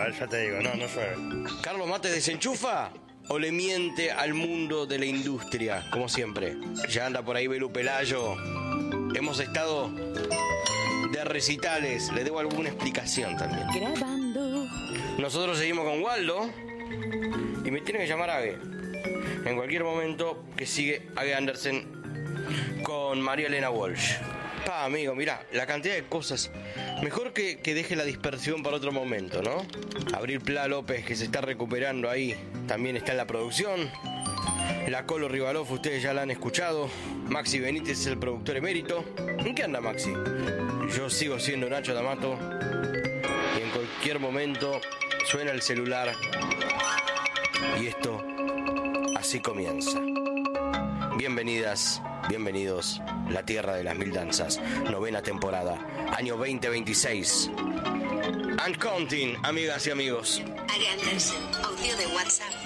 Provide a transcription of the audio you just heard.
ya te digo, no llueve. ¿Carlos Mates desenchufa o le miente al mundo de la industria? Como siempre, ya anda por ahí Belu Pelayo. Hemos estado de recitales, le debo alguna explicación también. Grabando. Nosotros seguimos con Waldo y me tiene que llamar Age. En cualquier momento que sigue Age Andersen con María Elena Walsh. Amigo, mirá, la cantidad de cosas. Mejor que deje la dispersión para otro momento, ¿no? Abril Plá López, que se está recuperando ahí, también está en la producción. La Colo Rivalov, ustedes ya la han escuchado. Maxi Benítez es el productor emérito. ¿En qué anda Maxi? Yo sigo siendo Nacho D'Amato. Y en cualquier momento suena el celular. Y esto así comienza. Bienvenidas, bienvenidos. La Tierra de las Mil Danzas, 9ª temporada, año 2026. And counting, amigas y amigos. Age Andersen, audio de WhatsApp.